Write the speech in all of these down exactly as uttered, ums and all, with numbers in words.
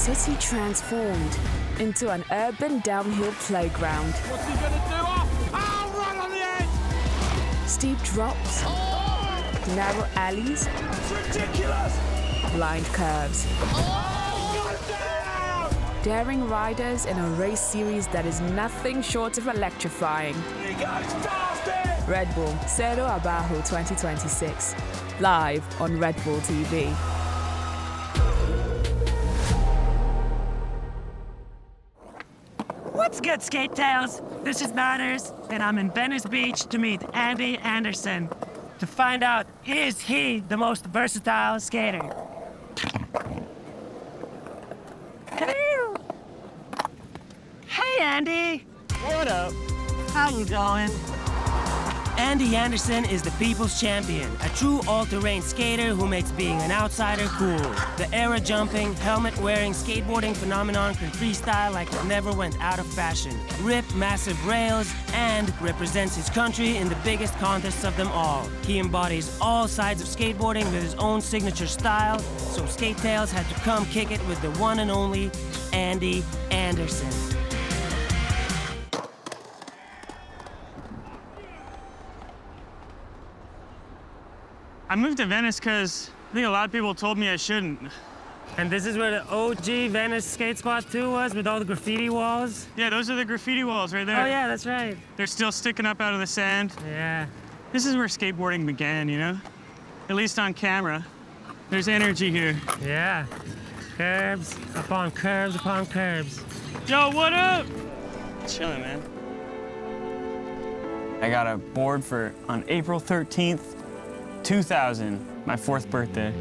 as he transformed into an urban downhill playground. What's he gonna do? Oh, oh right on the edge! Steep drops, Oh, narrow alleys, it's ridiculous! blind curves. Oh, got down! Daring riders in a race series that is nothing short of electrifying. He goes past it! Red Bull Cerro Abajo twenty twenty-six, live on Red Bull T V. What's good, Skate Tales? This is Manners, and I'm in Venice Beach to meet Andy Anderson to find out, is he the most versatile skater? Hello. Hey, Andy. What up? How you going? Andy Anderson is the people's champion, a true all-terrain skater who makes being an outsider cool. The era-jumping, helmet-wearing skateboarding phenomenon can freestyle like it never went out of fashion, rip massive rails, and represents his country in the biggest contests of them all. He embodies all sides of skateboarding with his own signature style, so Skate Tales had to come kick it with the one and only Andy Anderson. I moved to Venice because I think a lot of people told me I shouldn't. And this is where the O G Venice Skate Spot two was, with all the graffiti walls? Yeah, those are the graffiti walls right there. Oh yeah, that's right. They're still sticking up out of the sand. Yeah. This is where skateboarding began, you know? At least on camera. There's energy here. Yeah. Curbs upon curbs upon curbs. Yo, what up? Chilling, man. I got a board for on April thirteenth, two thousand, my fourth birthday.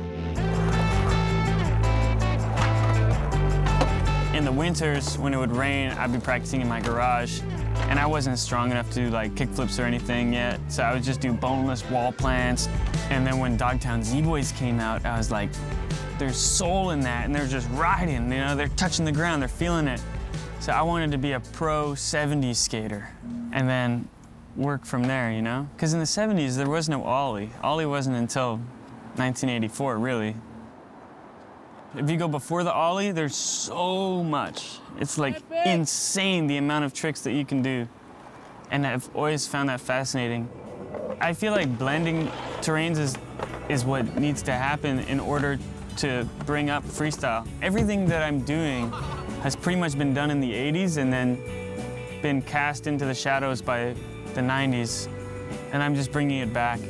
In the winters, when it would rain, I'd be practicing in my garage, and I wasn't strong enough to do like kickflips or anything yet, so I would just do boneless wall plants. And then when Dogtown Z-Boys came out, I was like, there's soul in that, and they're just riding, you know, they're touching the ground, they're feeling it. So I wanted to be a pro seventies skater, and then work from there, you know? Because in the seventies, there was no Ollie. Ollie wasn't until nineteen eighty-four, really. If you go before the Ollie, there's so much. It's like insane the amount of tricks that you can do. And I've always found that fascinating. I feel like blending terrains is, is what needs to happen in order to bring up freestyle. Everything that I'm doing has pretty much been done in the eighties and then been cast into the shadows by the nineties, and I'm just bringing it back.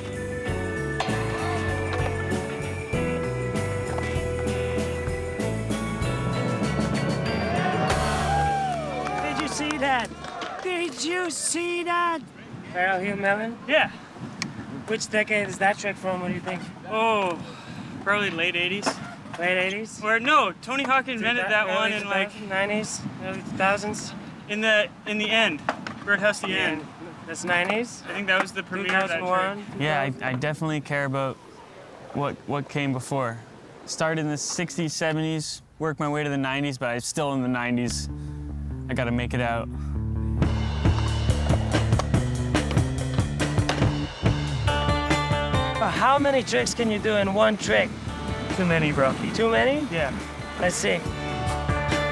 Did you see that? Did you see that? Barrel Heel Melon? Yeah. Which decade is that trick from, what do you think? Oh, probably late eighties. Late eighties? Or no, Tony Hawk invented that one in like nineties, early two thousands? in the in the end. Birdhouse the End. That's nineties? I think that was the premiere of that two thousand one? trick. Yeah, I, I definitely care about what, what came before. Started in the sixties, seventies, worked my way to the nineties, but I'm still in the nineties. I gotta make it out. But how many tricks can you do in one trick? Too many, bro. Too many? Yeah. Let's see.